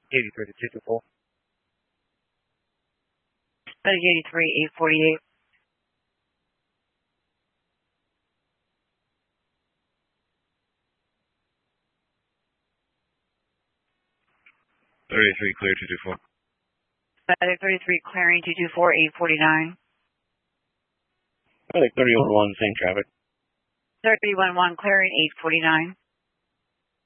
83 to 224. Static 83, 848. Clear 224. Static 33, clearing 224, 849. Static 31-1, same traffic. 31-1, clearing 849.